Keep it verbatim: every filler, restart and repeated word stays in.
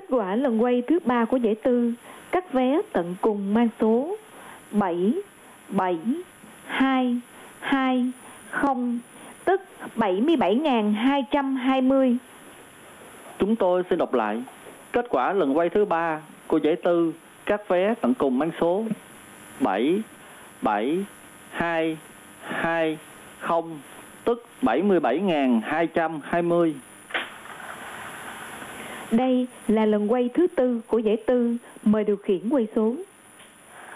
quả lần quay thứ ba của giải tư, các vé tận cùng mang số bảy bảy hai hai không, tức bảy mươi bảy nghìn hai trăm hai mươi. Chúng tôi xin đọc lại. Kết quả lần quay thứ ba của giải tư, các vé tận cùng mang số bảy bảy hai hai không, tức bảy mươi bảy nghìn hai trăm hai mươi. Đây là lần quay thứ tư của giải tư, mời điều khiển quay số.